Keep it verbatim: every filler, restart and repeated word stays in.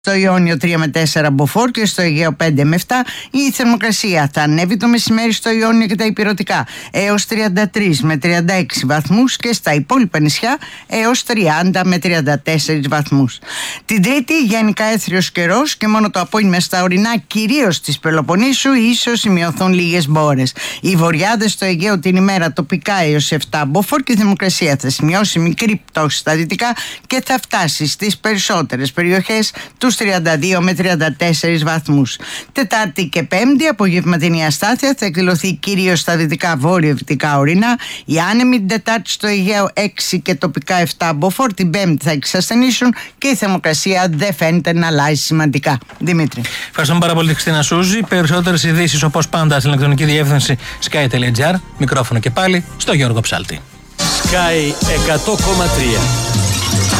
Στο Ιόνιο τρία με τέσσερα μποφόρ και στο Αιγαίο πέντε με επτά. Η θερμοκρασία θα ανέβει το μεσημέρι στο Ιόνιο και τα υπηρετικά έως τριάντα τρεις με τριάντα έξι βαθμούς και στα υπόλοιπα νησιά έως τριάντα με τριάντα τέσσερις βαθμούς. Την Τρίτη γενικά έθριος καιρός και μόνο το απόγευμα στα ορεινά, κυρίως της Πελοποννήσου, ίσως σημειωθούν λίγες μπόρες. Οι βορειάδες στο Αιγαίο την ημέρα τοπικά έως επτά μποφόρ και η θερμοκρασία θα σημειώσει μικρή πτώση στα δυτικά και θα φτάσει στις περισσότερες περιοχές του τριάντα δύο με τριάντα τέσσερις βαθμούς. Τετάρτη και Πέμπτη απογευματινή αστάθεια θα εκδηλωθεί κυρίως στα δυτικά βόρειο-δυτικά ορεινά. Οι άνεμοι την Τετάρτη στο Αιγαίο έξι και τοπικά επτά μποφόρ, την Πέμπτη θα εξασθενήσουν και η θερμοκρασία δεν φαίνεται να αλλάζει σημαντικά. Δημήτρη. Ευχαριστούμε πάρα πολύ τη Χριστίνα Σούζη. Περισσότερες ειδήσεις όπως πάντα στην ηλεκτρονική διεύθυνση sky τελεία gr. Μικρόφωνο και πάλι στο Γιώργο Ψάλτη. Sky εκατό κόμμα τρία.